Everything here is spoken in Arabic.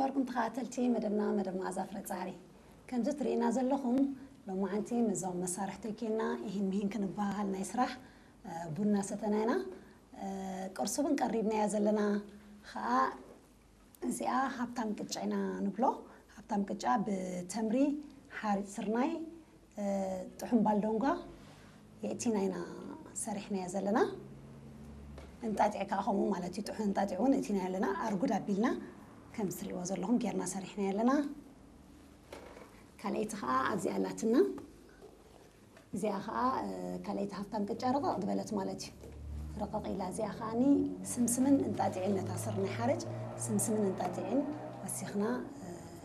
نباركم تخاتلتي مدام عزافرة صاري كم زت رينا زلهم لو ما عنتي مزوم مسارحتي كنا مهين كنبها لنا يسرح بنا ستنانا قرصبن قريبنا يا زلنا خا زيا هبتام قطعنا نبلو هبتام قطع بتمري حارث سرناي طحن بالدونغا ياتينا سرحنا يا زلنا انطاطع كاخمو مالتي طحن انطاطعون اتينا يلنا ارغد ابيلنا كم سري وزلهم غيرنا سرحنا يلنا كاليت خا ازي علاتنا زي خا كاليت هفتام قچارقه قبلت مالتي رقق الى زي خاني سمسمن انطاطعين تاسرنا حرج سمسمن انطاطعين وسخنا